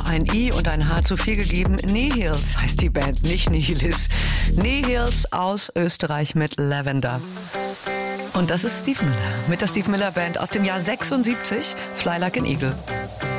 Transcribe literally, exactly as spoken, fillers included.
ein I und ein H zu viel gegeben. Nihils heißt die Band, nicht Nihilis. Nihils aus Österreich mit Lavender. Und das ist Steve Miller mit der Steve Miller Band aus dem Jahr sechsundsiebzig, Fly Like an Eagle.